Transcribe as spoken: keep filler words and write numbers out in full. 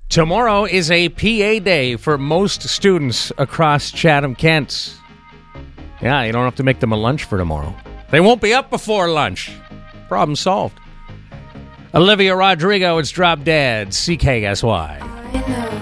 Tomorrow is a P A day for most students across Chatham-Kent. Yeah, you don't have to make them a lunch for tomorrow. They won't be up before lunch. Problem solved. Olivia Rodrigo, it's Drop Dead, C K S Y.